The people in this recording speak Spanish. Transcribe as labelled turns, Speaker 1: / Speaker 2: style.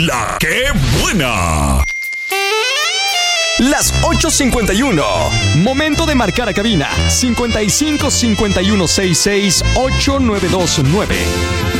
Speaker 1: ¡La que buena!
Speaker 2: Las 8:51. Momento de marcar a cabina. 55 51 66 8929.